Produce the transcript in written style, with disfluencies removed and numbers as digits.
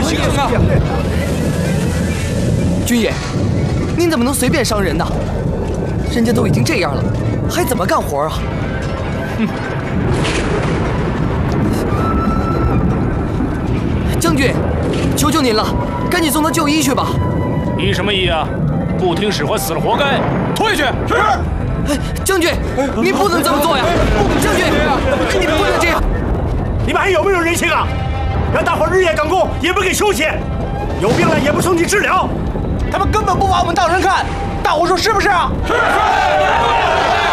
行啊！ 军爷，您怎么能随便伤人呢？人家都已经这样了，还怎么干活啊？将军，求求您了，赶紧送他就医去吧。 医什么医啊？不听使唤，死了活该！拖下去。是。 哎，将军，您不能这么做呀！将军，你不能这样。 你们还有没有人性啊？让大伙日夜赶工，也不给休息，有病了也不送去治疗。 他们根本不把我们当人看，大伙说是不是啊？是。